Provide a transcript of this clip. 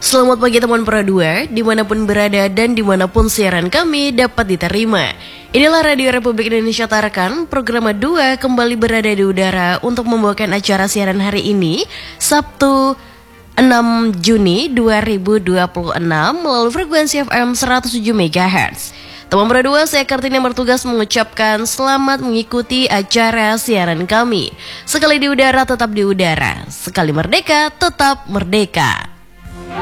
Selamat pagi teman Pro 2, dimanapun berada dan dimanapun siaran kami dapat diterima. Inilah Radio Republik Indonesia Tarakan, program 2 kembali berada di udara untuk membawakan acara siaran hari ini, Sabtu 6 Juni 2026 melalui frekuensi FM 107 MHz. Teman Pro 2, saya Kartini yang bertugas mengucapkan selamat mengikuti acara siaran kami. Sekali di udara tetap di udara, sekali merdeka tetap merdeka.